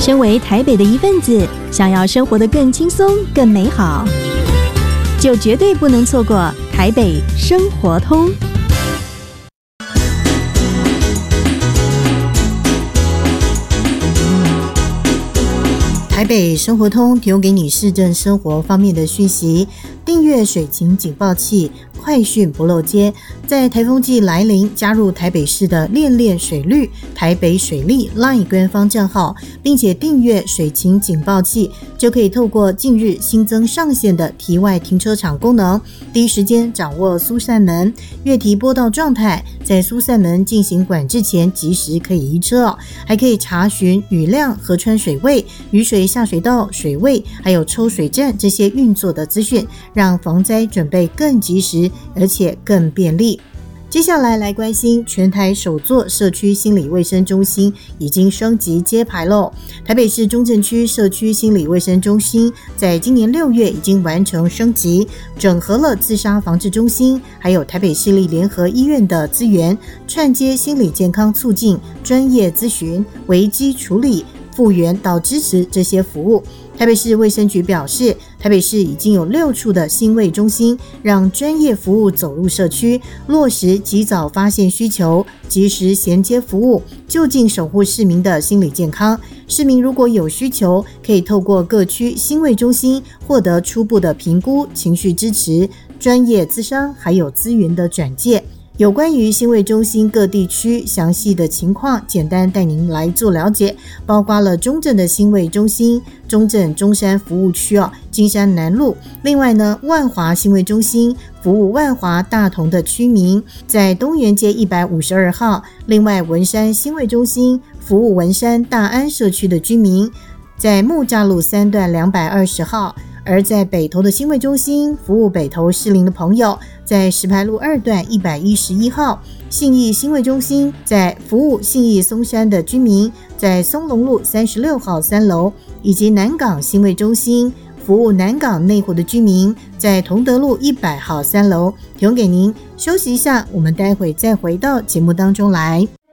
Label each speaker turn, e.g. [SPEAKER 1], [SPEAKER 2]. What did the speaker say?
[SPEAKER 1] 身为台北的一份子，想要生活得更轻松、更美好，就绝对不能错过台北生活通。
[SPEAKER 2] 台北生活通提供给你市政生活方面的讯息，订阅水情警报器，快讯不漏接。在台风季来临，加入台北市的恋恋水绿台北水利 LINE 官方账号，并且订阅水情警报器，就可以透过近日新增上线的堤外停车场功能，第一时间掌握苏扇门月堤播到状态，在苏扇门进行管制前及时可以移车还可以查询雨量、河川水位、雨水下水道水位，还有抽水站这些运作的资讯，让防灾准备更及时，而且更便利。接下来关心全台首座社区心理卫生中心已经升级揭牌喽。台北市中正区社区心理卫生中心在今年6月已经完成升级，整合了自杀防治中心还有台北市立联合医院的资源，串接心理健康促进、专业咨询、危机处理、复原到支持这些服务。台北市卫生局表示，台北市已经有6处的心卫中心，让专业服务走入社区，落实及早发现需求，及时衔接服务，就近守护市民的心理健康。市民如果有需求，可以透过各区心卫中心获得初步的评估、情绪支持、专业咨商，还有资源的转介。有关于心卫中心各地区详细的情况，简单带您来做了解，包括了中正的心卫中心、中正中山服务区金山南路，另外呢万华心卫中心服务万华大同的居民，在东园街152号，另外文山心卫中心服务文山大安社区的居民，在木栅路3段220号，而在北投的心卫中心服务北投士林的朋友，在石牌路2段111号，信义心卫中心在服务信义松山的居民，在松隆路36号3楼，以及南港心卫中心服务南港内湖的居民，在同德路100号3楼，提供给您。休息一下，我们待会再回到节目当中来。